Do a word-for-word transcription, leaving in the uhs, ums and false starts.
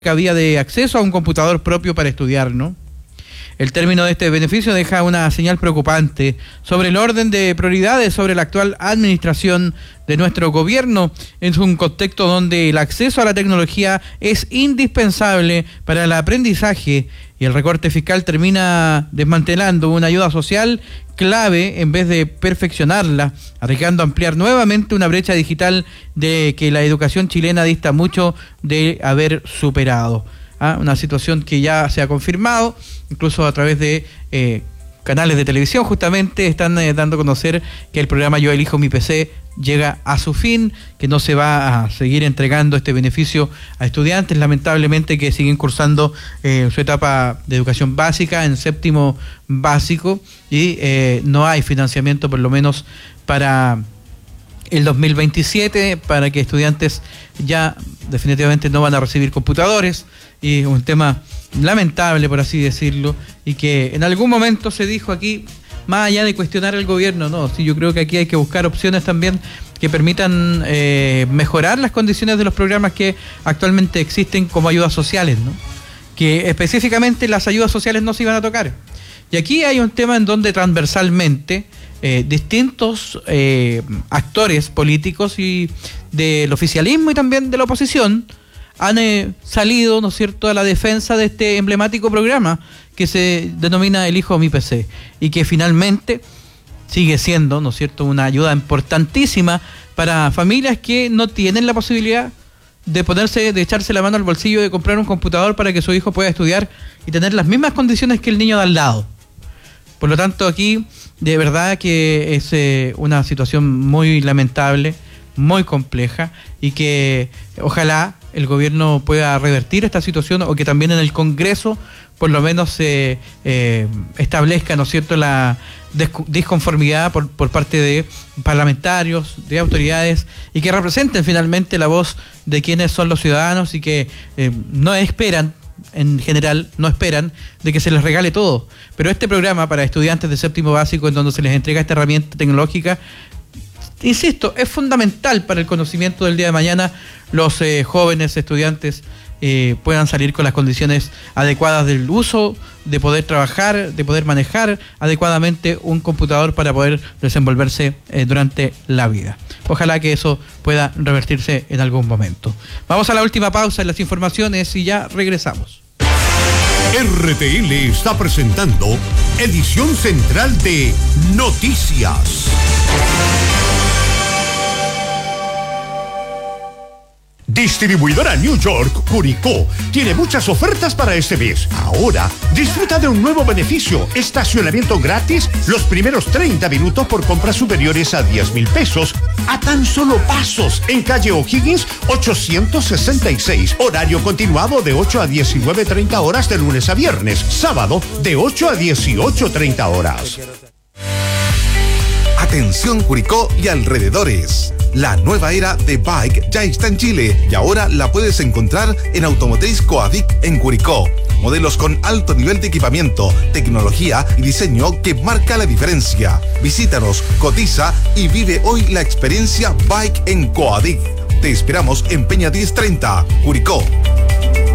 vía de acceso a un computador propio para estudiar, ¿no? El término de este beneficio deja una señal preocupante sobre el orden de prioridades sobre la actual administración de nuestro gobierno. Es un contexto donde el acceso a la tecnología es indispensable para el aprendizaje y el recorte fiscal termina desmantelando una ayuda social clave en vez de perfeccionarla, arriesgando a ampliar nuevamente una brecha digital de que la educación chilena dista mucho de haber superado. ¿Ah? Una situación que ya se ha confirmado, incluso a través de eh, canales de televisión, justamente están eh, dando a conocer que el programa Yo Elijo Mi P C llega a su fin, que no se va a seguir entregando este beneficio a estudiantes, lamentablemente, que siguen cursando eh, su etapa de educación básica en séptimo básico y eh, no hay financiamiento, por lo menos para el dos mil veintisiete, para que estudiantes ya definitivamente no van a recibir computadores. Y un tema lamentable, por así decirlo, y que en algún momento se dijo aquí, más allá de cuestionar al gobierno, no, sí, yo creo que aquí hay que buscar opciones también que permitan eh, mejorar las condiciones de los programas que actualmente existen como ayudas sociales, ¿no? Que específicamente las ayudas sociales no se iban a tocar. Y aquí hay un tema en donde transversalmente eh, distintos eh, actores políticos y del oficialismo y también de la oposición han eh, salido, ¿no es cierto?, a la defensa de este emblemático programa que se denomina Elijo Mi P C y que finalmente sigue siendo, ¿no es cierto?, una ayuda importantísima para familias que no tienen la posibilidad de ponerse, de echarse la mano al bolsillo, de comprar un computador para que su hijo pueda estudiar y tener las mismas condiciones que el niño de al lado. Por lo tanto, aquí de verdad que es eh, una situación muy lamentable, muy compleja, y que ojalá el gobierno pueda revertir esta situación, o que también en el Congreso por lo menos se eh, establezca, ¿no es cierto?, la disconformidad por, por parte de parlamentarios, de autoridades, y que representen finalmente la voz de quienes son los ciudadanos y que eh, no esperan, en general, no esperan de que se les regale todo. Pero este programa para estudiantes de séptimo básico, en donde se les entrega esta herramienta tecnológica, insisto, es fundamental para el conocimiento del día de mañana. Los eh, jóvenes estudiantes eh, puedan salir con las condiciones adecuadas del uso, de poder trabajar, de poder manejar adecuadamente un computador para poder desenvolverse eh, durante la vida. Ojalá que eso pueda revertirse en algún momento. Vamos a la última pausa en las informaciones y ya regresamos. R T L está presentando edición central de Noticias. Distribuidora New York Curicó tiene muchas ofertas para este mes. Ahora, disfruta de un nuevo beneficio: estacionamiento gratis los primeros treinta minutos por compras superiores a diez mil pesos, a tan solo pasos, en calle O'Higgins ochocientos sesenta y seis. Horario continuado de ocho a diecinueve treinta horas de lunes a viernes. Sábado de ocho a dieciocho treinta horas. Atención Curicó y alrededores. La nueva era de Bike ya está en Chile y ahora la puedes encontrar en Automotriz Coadic en Curicó. Modelos con alto nivel de equipamiento, tecnología y diseño que marca la diferencia. Visítanos, cotiza y vive hoy la experiencia Bike en Coadic. Te esperamos en Peña diez treinta, Curicó.